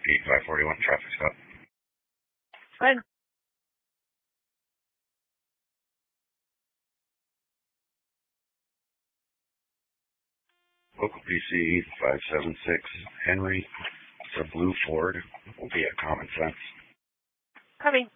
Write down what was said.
8541 traffic stop. Good. Local PC 576 Henry. It's a blue Ford. Will be at Common Sense. Coming.